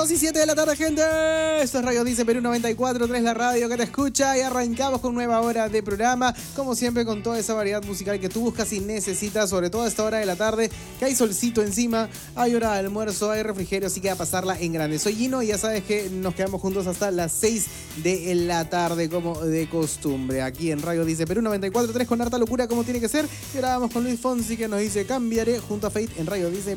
2:07 de la tarde, gente. Esto es Radio Dice Perú 94.3, la radio que te escucha. Y arrancamos con nueva hora de programa. Como siempre, con toda esa variedad musical que tú buscas y necesitas, sobre todo a esta hora de la tarde, que hay solcito encima, hay hora de almuerzo, hay refrigerio, así que va a pasarla en grande. Soy Gino y ya sabes que nos quedamos juntos hasta las 6 de la tarde, como de costumbre, aquí en Radio Dice Perú 94.3, con harta locura como tiene que ser. Y ahora vamos con Luis Fonsi, que nos dice: cambiaré, junto a Fate en Radio Dice